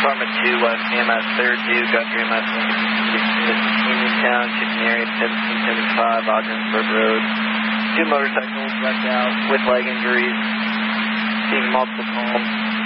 Department 2, West EMS 3rd Duke, Guthrie EMS 166, Uniontown, Chicken Area 1775, Ogdensburg Road. 2 motorcycles wrecked out with leg injuries, receiving multiple calls.